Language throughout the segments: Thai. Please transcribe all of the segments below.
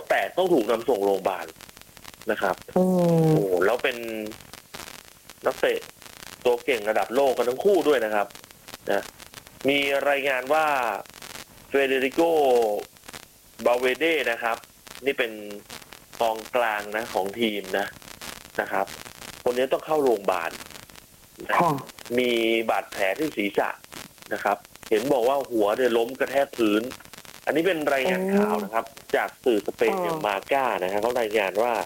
แตกต้องถูกนำส่งโรงพยาบาลนะครับโอ้แล้วเป็นนักเตะตัวเก่งระดับโลกกันทั้งคู่ด้วยนะครับนะมีรายงานว่าเฟเดริโกบาเวเดนะครับนี่เป็นกองกลางนะของทีมนะครับคนนี้ต้องเข้าโรงพยาบาลนะมีบาดแผลที่ศีรษะนะครับเห็นบอกว่าหัวเนี่ยล้มกระแทกพื้นอันนี้เป็นรายงานข่าวนะครับจากสื่อสเปนอย่างมาก้านะครับเขารายงานว่า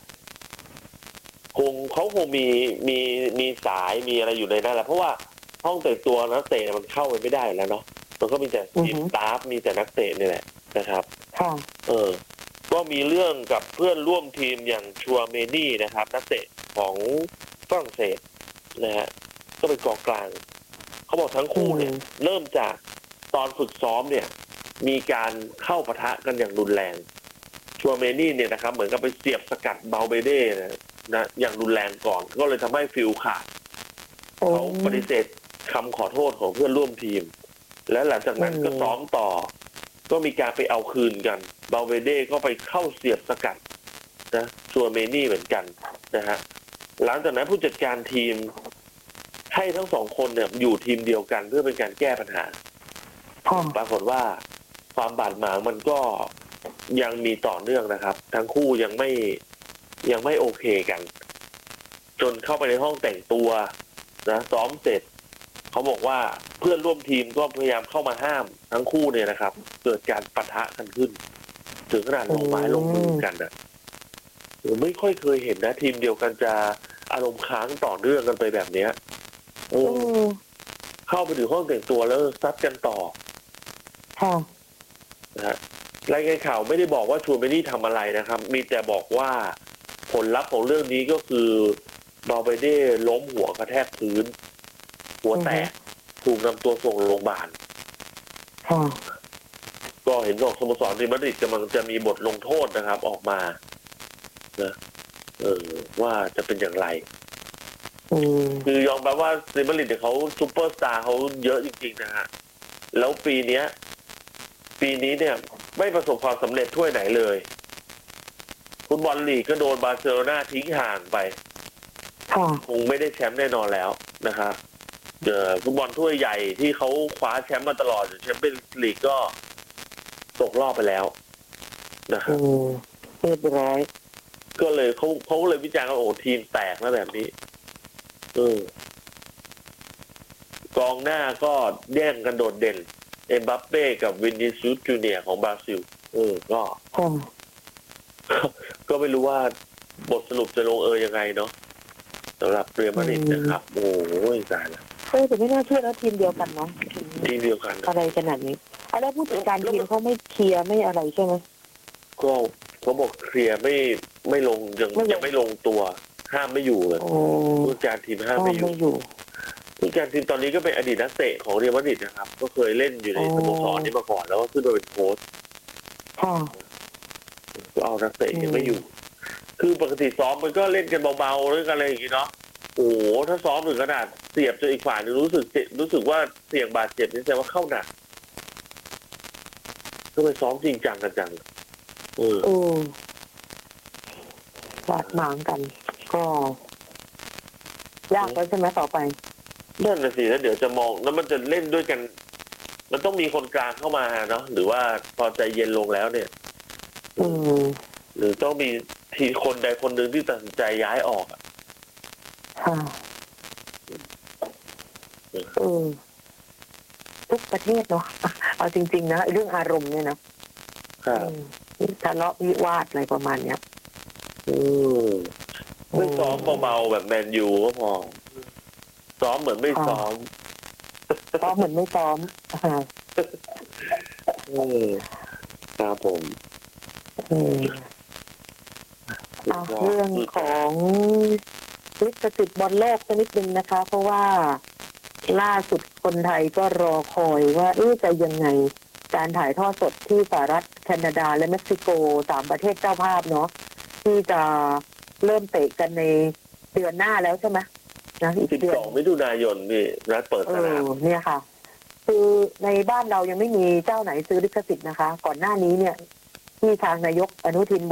เขาคงมีสายมีอะไรอยู่ในนั้นแหละเพราะว่าห้องแต่งตัวนักเตะมันเข้าไปไม่ได้แล้วเนาะมันก็มีแต่ทีมสตาฟมีแต่นักเตะนี่แหละนะครับก็มีเรื่องกับเพื่อนร่วมทีมอย่างชัวเมนี่นะครับนักเตะของฝรั่งเศสนะฮะก็เป็นกองกลางเขาบอกทั้งคู่เนี่ยเริ่มจากตอนฝึกซ้อมเนี่ยมีการเข้าปะทะกันอย่างรุนแรงชัวเมนี่เนี่ยนะครับเหมือนกับไปเสียบสกัดเบาเบเด้นะอย่างรุนแรงก่อนก็เลยทำให้ฟิลขาดเขาปฏิเสธคำขอโทษของเพื่อนร่วมทีมและหลังจากนั้นก็ซ้อมต่อก็มีการไปเอาคืนกันเบาเบเด้ก็ไปเข้าเสียบสกัดนะชัวเมนี่เหมือนกันนะฮะหลังจากนั้นผู้จัดการทีมให้ทั้งสองคนเนี่ยอยู่ทีมเดียวกันเพื่อเป็นการแก้ปัญหาปรากฏว่าความบาดหมางมันก็ยังมีต่อเนื่องนะครับทั้งคู่ยังไม่โอเคกันจนเข้าไปในห้องแต่งตัวนะซ้อมเสร็จเขาบอกว่าเพื่อนร่วมทีมก็พยายามเข้ามาห้ามทั้งคู่เนี่ยนะครับเกิดการปะทะกันขึ้นถึงขนาดลงไม้ลงมือกันนะไม่ค่อยเคยเห็นนะทีมเดียวกันจะอารมณ์ค้างต่อเนื่องกันไปแบบเนี้ยเข้าไปถึงห้องแต่งตัวแล้วซัดกันต่อนะฮะรายงานข่าวไม่ได้บอกว่าชัวเมนี่ทำอะไรนะครับมีแต่บอกว่าผลลัพธ์ของเรื่องนี้ก็คือบาเบเด้ล้มหัวกระแทกพื้นหัวแตกถูกนำตัวส่งโรงพยาบาลก็เห็นบอกสโมสรเรอัลมาดริดกำลังจะมีบทลงโทษนะครับออกมานะว่าจะเป็นอย่างไรคือยอมรับว่าเรอัลมาดริดเขาซูเปอร์สตาร์เขาเยอะจริงๆนะฮะแล้วปีนี้เนี่ยไม่ประสบความสำเร็จถ้วยไหนเลยฟุตบอลลีกก็โดนบาร์เซโลนาทิ้งห่างไปคงไม่ได้แชมป์แน่นอนแล้วนะครับฟุตบอลถ้วยใหญ่ที่เขาคว้าแชมป์มาตลอดแชมเปี้ยนส์ลีกก็ตกรอบไปแล้วนะครับเรียบร้อยก็เลยเขาเลยวิจารณ์ว่าโอ้ทีมแตกแล้วแบบนี้กองหน้าก็แย่งกันโดดเด่นเอ็มบัปเป้กับวินิซิอุสจูเนียร์ของบราซิลก็ไม่รู้ว่าบทสรุปจะลงยังไงเนาะสำหรับเรอัลมาดริดนะครับโอ้ยตายแล้วแต่ไม่น่าเชื่อนะทีมเดียวกันเนาะทีมเดียวกันอะไรขนาดนี้แล้วผู้จัดการทีมเขาไม่เคลียร์ไม่อะไรใช่ไหมก็เขาบอกเคลียร์ไม่ลงยังไม่ลงตัวห้ามไม่อยู่เลยผู้จัดการทีมห้ามไม่อยู่ผู้จัดการทีมตอนนี้ก็เป็นอดีตนักเตะของเรอัลมาดริดนะครับก็เคยเล่นอยู่ในสโมสรนี้มาก่อนแล้วก็ขึ้นมาเป็นโค้ชก็เอานักเตะยังไม่อยู่คือปกติซ้อมมันก็เล่นกันเบาๆหรือกันอะไรอย่างงี้เนาะโอ้ถ้าซ้อมถึงขนาดเสียบจนอีกฝ่ายนึงรู้สึกว่าเสี่ยงบาดเจ็บนี่แสดงว่าเข้าหนักก็ไปซ้อมจริงจังกันจังบาดหมางกันก็ยากแล้วใช่ไหมต่อไปนั่นน่ะสิแล้วเดี๋ยวจะมองแล้วมันจะเล่นด้วยกันมันต้องมีคนกลางเข้ามาเนาะหรือว่าพอใจเย็นลงแล้วเนี่ยหรือต้องมีทีคนใดคนหนึ่งที่ตัดสินใจย้ายออกทุกประเทศเนาะเอาจริงๆนะเรื่องอารมณ์เนี่ยนะทะเลาะวิวาทอะไรประมาณเนี้ยไม่ซ้อมเบาๆแบบแมนยูก็พอซ้อมเหมือนไม่ซ้อมเหมือนไม่ซ้อมครับผมเรื่องของลิขสิทธิ์บอลโลกสักนิดนึงนะคะเพราะว่าล่าสุดคนไทยก็รอคอยว่าจะยังไงการถ่ายทอดสดที่สหรัฐแคนาดาและเม็กซิโก3ประเทศเจ้าภาพเนาะที่จะเริ่มเตะกันในเดือนหน้าแล้วใช่ไหมนะอีกเดือน 12 มิถุนายนนี่นัดเปิดสนามเนี่ยค่ะคือในบ้านเรายังไม่มีเจ้าไหนซื้อลิขสิทธิ์นะคะก่อนหน้านี้เนี่ยที่ทางนายกอนุทิน